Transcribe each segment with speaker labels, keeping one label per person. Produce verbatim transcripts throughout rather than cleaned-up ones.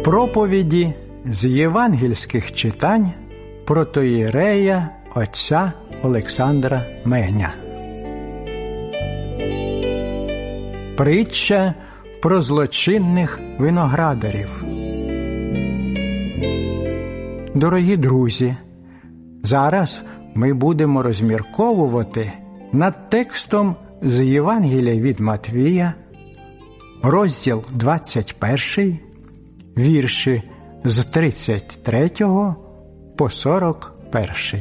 Speaker 1: Проповіді з євангельських читань протоієрея отця Олександра Мегня. Притча про злочинних виноградарів. Дорогі друзі, зараз ми будемо розмірковувати над текстом з Євангелія від Матвія, розділ двадцять перший, вірші з тридцять третього по сорок перший.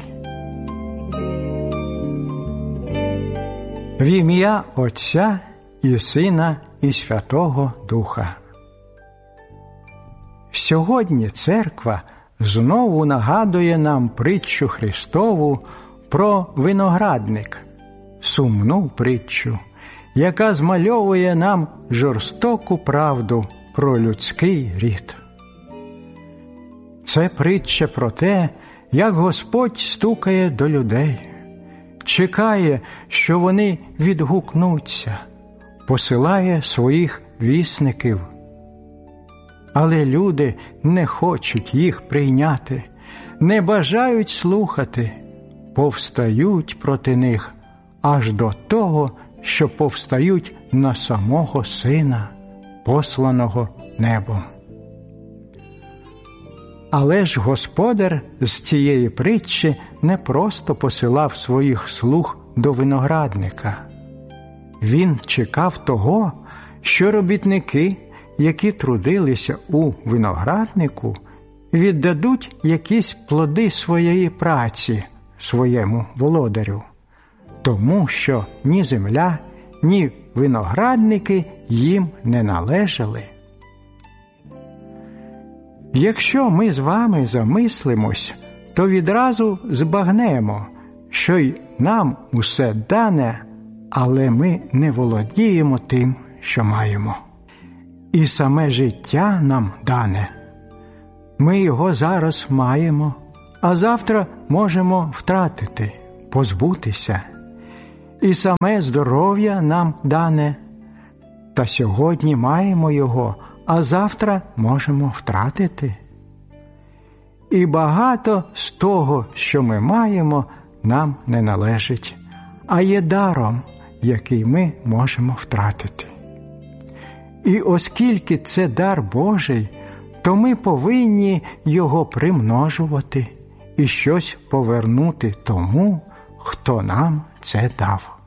Speaker 1: В ім'я Отця і Сина і Святого Духа. Сьогодні церква знову нагадує нам притчу Христову про виноградник, сумну притчу, яка змальовує нам жорстоку правду про людський рід. Це притча про те, як Господь стукає до людей, чекає, що вони відгукнуться, посилає своїх вісників. Але люди не хочуть їх прийняти, не бажають слухати, повстають проти них аж до того, що повстають на самого Сина, посланого небом. Але ж Господар з цієї притчі не просто посилав своїх слуг до виноградника. Він чекав того, що робітники, які трудилися у винограднику, віддадуть якісь плоди своєї праці своєму володарю, тому що ні земля, ні виноградники їм не належали. Якщо ми з вами замислимось, то відразу збагнемо, що й нам усе дане, але ми не володіємо тим, що маємо. І саме життя нам дане. Ми його зараз маємо, а завтра можемо втратити, позбутися. І саме здоров'я нам дане. Та сьогодні маємо його, а завтра можемо втратити. І багато з того, що ми маємо, нам не належить, а є даром, який ми можемо втратити. І оскільки це дар Божий, то ми повинні його примножувати і щось повернути тому, хто нам це дав.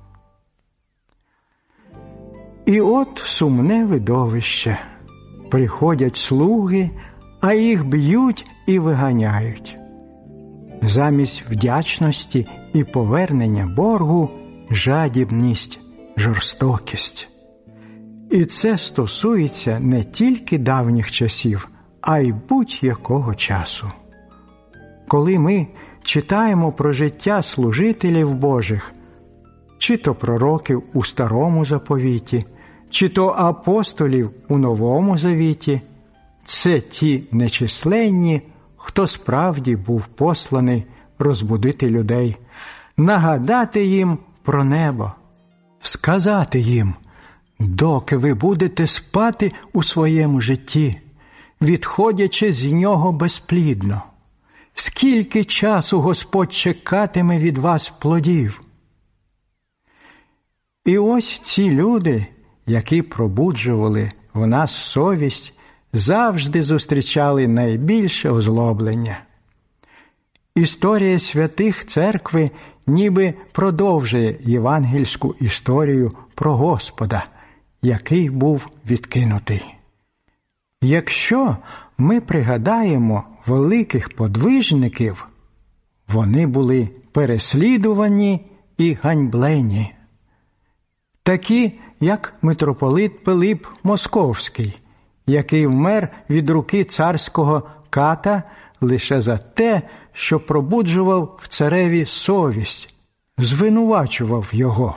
Speaker 1: І от сумне видовище. Приходять слуги, а їх б'ють і виганяють. Замість вдячності і повернення боргу – жадібність, жорстокість. І це стосується не тільки давніх часів, а й будь-якого часу. Коли ми читаємо про життя служителів Божих, чи то пророків у Старому Заповіті, чи то апостолів у Новому Завіті, це ті нечисленні, хто справді був посланий розбудити людей, нагадати їм про небо, сказати їм: доки ви будете спати у своєму житті, відходячи з нього безплідно, скільки часу Господь чекатиме від вас плодів? І ось ці люди, які пробуджували в нас совість, завжди зустрічали найбільше озлоблення. Історія святих церкви ніби продовжує євангельську історію про Господа, який був відкинутий. Якщо ми пригадаємо великих подвижників, вони були переслідувані і ганьблені. Такі, як митрополит Пилип Московський, який вмер від руки царського ката лише за те, що пробуджував в цареві совість, звинувачував його.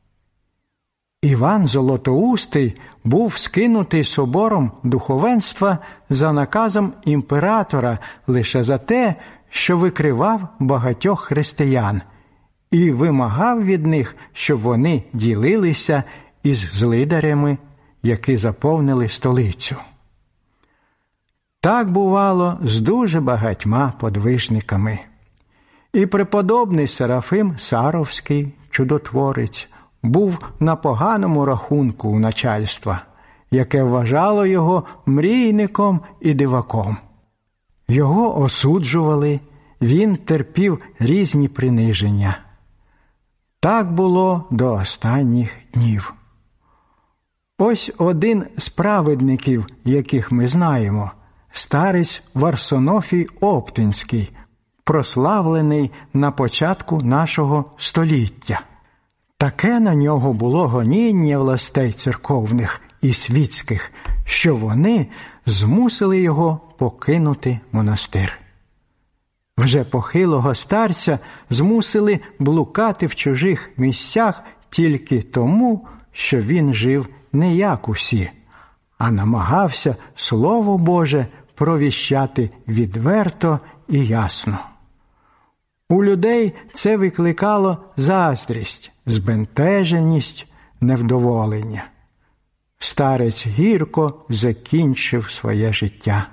Speaker 1: Іван Золотоустий був скинутий собором духовенства за наказом імператора лише за те, що викривав багатьох християн і вимагав від них, щоб вони ділилися із злидарями, які заповнили столицю. Так бувало з дуже багатьма подвижниками. І преподобний Серафим Саровський, чудотворець, був на поганому рахунку у начальства, яке вважало його мрійником і диваком. Його осуджували, він терпів різні приниження. Так було до останніх днів. Ось один з праведників, яких ми знаємо, старець Варсонофій Оптинський, прославлений на початку нашого століття. Таке на нього було гоніння властей церковних і світських, що вони змусили його покинути монастир. Вже похилого старця змусили блукати в чужих місцях тільки тому, що він жив не як усі, а намагався Слово Боже провіщати відверто і ясно. У людей це викликало заздрість, збентеженість, невдоволення. Старець гірко закінчив своє життя.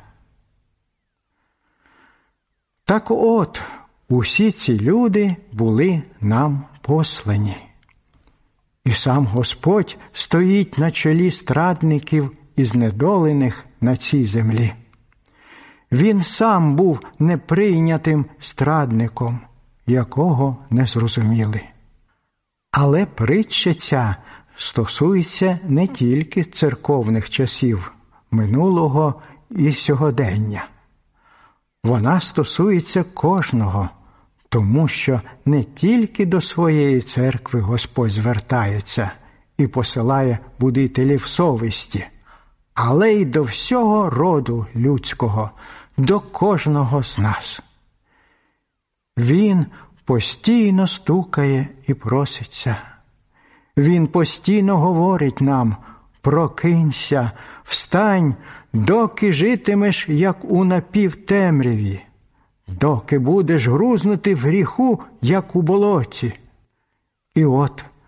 Speaker 1: Так от, усі ці люди були нам послані. І сам Господь стоїть на чолі страдників і знедолених на цій землі. Він сам був неприйнятим страдником, якого не зрозуміли. Але притча ця стосується не тільки церковних часів минулого і сьогодення. Вона стосується кожного, тому що не тільки до своєї церкви Господь звертається і посилає будителів совісті, але й до всього роду людського, до кожного з нас. Він постійно стукає і проситься. Він постійно говорить нам: «Прокинься, встань, доки житимеш, як у напівтемряві, доки будеш грузнути в гріху, як у болоті». І от